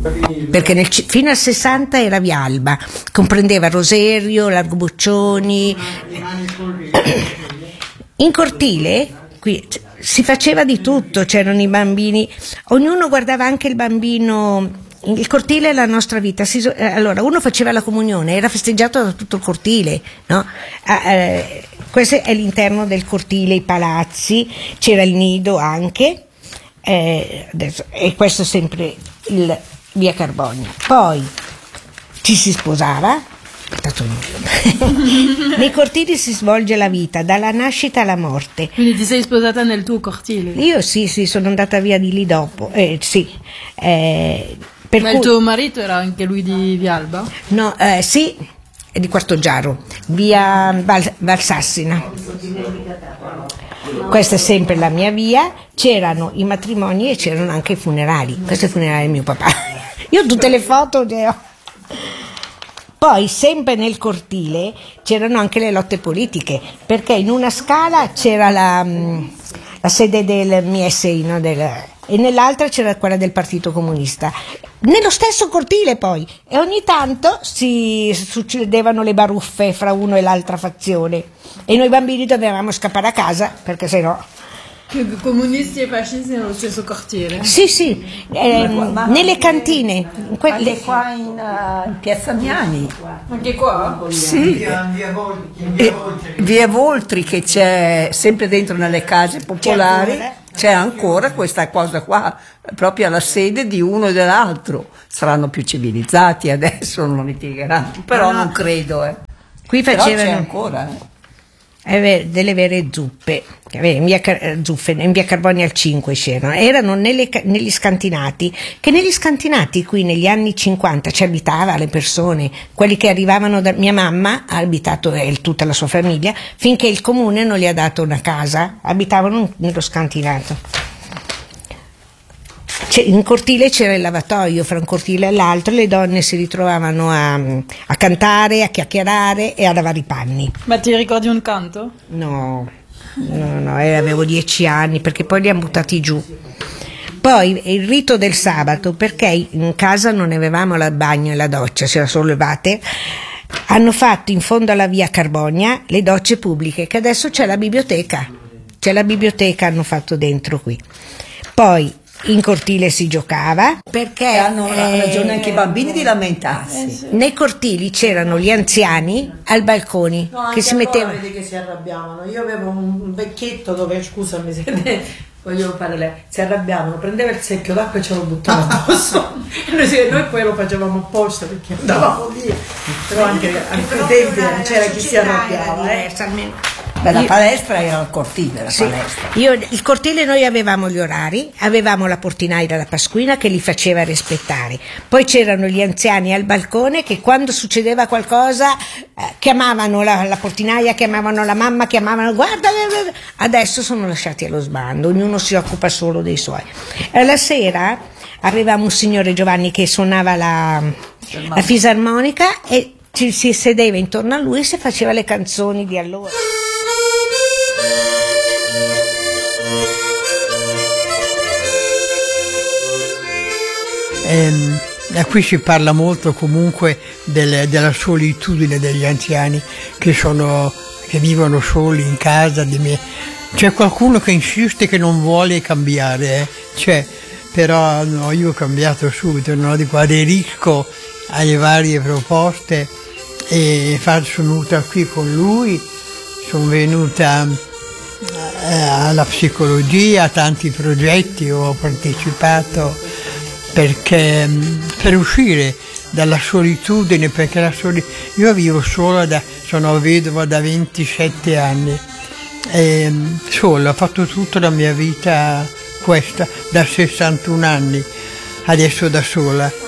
perché fino al 60 era via Alba, comprendeva Roserio, Largo Boccioni. In cortile qui si faceva di tutto, c'erano i bambini, ognuno guardava anche il bambino. Il cortile è la nostra vita. Allora, uno faceva la comunione, era festeggiato da tutto il cortile, no? Questo è l'interno del cortile, i palazzi, c'era il nido anche, e questo è sempre il via Carbogna. Poi ci si sposava, nei cortili si svolge la vita, dalla nascita alla morte. Quindi ti sei sposata nel tuo cortile? Io sì, sono andata via di lì dopo, sì. Ma il tuo marito era anche lui di Via Alba? No, sì, è di Quartoggiaro, via Valsassina. Questa è sempre la mia via. C'erano i matrimoni e c'erano anche i funerali. Questo è il funerale di mio papà. Io tutte le foto ne ho. Poi sempre nel cortile c'erano anche le lotte politiche, perché in una scala c'era la sede del MSI, no? E nell'altra c'era quella del Partito Comunista, nello stesso cortile poi, e ogni tanto si succedevano le baruffe fra uno e l'altra fazione e noi bambini dovevamo scappare a casa perché sennò. Comunisti e fascisti nello stesso cortile? Sì, nelle cantine. Anche qua in Piazza Miani. Anche qua? Sì. Via Voltri, che c'è sempre dentro nelle case popolari, c'è ancora questa cosa qua, proprio alla sede di uno e dell'altro. Saranno più civilizzati adesso, non litigheranno, però non credo. Qui facevano. Però c'è ancora, delle vere zuppe, in via Carbogna al 5 c'erano, erano negli scantinati, che negli scantinati qui negli anni 50 ci abitava le persone, quelli che arrivavano mia mamma ha abitato tutta la sua famiglia, finché il comune non gli ha dato una casa, abitavano nello scantinato. In cortile c'era il lavatoio, fra un cortile e l'altro le donne si ritrovavano a cantare, a chiacchierare e a lavare i panni. Ma ti ricordi un canto? No, avevo 10 anni perché poi li hanno buttati giù. Poi il rito del sabato, perché in casa non avevamo il bagno e la doccia, c'era solo le vate, hanno fatto in fondo alla via Carbogna le docce pubbliche, che adesso c'è la biblioteca, hanno fatto dentro qui. Poi in cortile si giocava perché hanno ragione anche i bambini di lamentarsi. Nei cortili c'erano gli anziani al balcone che si mettevano. Vedi che si arrabbiavano. Io avevo un vecchietto dove, scusami se voglio fare lei, si arrabbiavano, prendeva il secchio d'acqua e ce lo buttava addosso. Noi poi lo facevamo apposta perché andavamo via. Però anche a quei tempi c'era chi si arrabbiava. La palestra era al cortile, palestra. Il cortile noi avevamo gli orari, avevamo la portinaia da Pasquina che li faceva rispettare, poi c'erano gli anziani al balcone che quando succedeva qualcosa chiamavano la portinaia, chiamavano la mamma, guarda, adesso sono lasciati allo sbando, ognuno si occupa solo dei suoi. La sera avevamo un signore Giovanni che suonava la fisarmonica e ci si sedeva intorno a lui e si faceva le canzoni di allora. Da qui si parla molto comunque della solitudine degli anziani che vivono soli in casa. C'è qualcuno che insiste che non vuole cambiare, però no, io ho cambiato subito, non aderisco alle varie proposte e sono venuta qui con lui, sono venuta alla psicologia, a tanti progetti ho partecipato perché per uscire dalla solitudine, perché io vivo sola, sono vedova da 27 anni, sola, ho fatto tutta la mia vita questa, da 61 anni, adesso da sola.